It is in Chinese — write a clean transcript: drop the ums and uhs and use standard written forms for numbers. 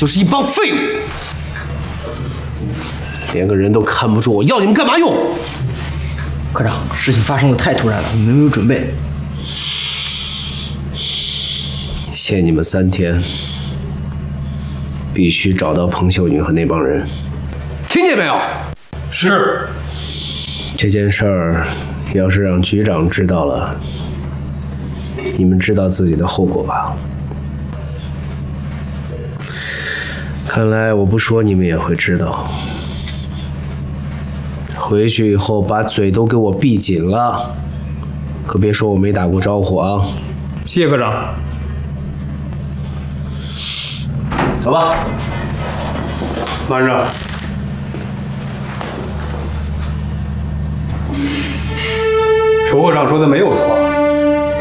就是一帮废物，连个人都看不住，我要你们干嘛用？ 科长，事情发生的太突然了，我们没有准备。 限你们3天，必须找到彭秀女和那帮人，听见没有？ 是。 这件事儿要是让局长知道了，你们知道自己的后果吧？看来我不说你们也会知道。回去以后把嘴都给我闭紧了，可别说我没打过招呼啊！ 谢科长。 走吧。 慢着。仇科长说的没有错。